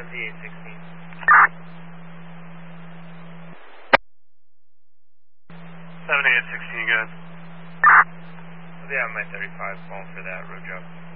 7816. Seven eight 16, good. Yeah, my 35 calling for that road job.